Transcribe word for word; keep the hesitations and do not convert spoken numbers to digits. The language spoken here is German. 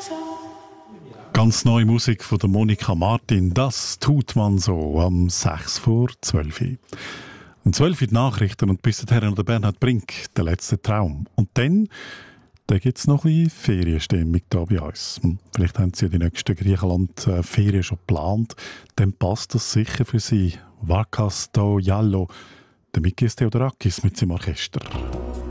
Ganz neue Musik von der Monika Martin, das tut man so am sechs vor zwölf. Um zwölf Uhr die Nachrichten und bis dahin der Bernhard Brink, der letzte Traum. Und dann, dann gibt es noch ein bisschen Ferienstimmung hier bei uns. Hm, vielleicht haben Sie ja die nächsten Griechenland-Ferien schon geplant. Dann passt das sicher für Sie. Vakas to Jallo, der Mikis Theodorakis mit seinem Orchester.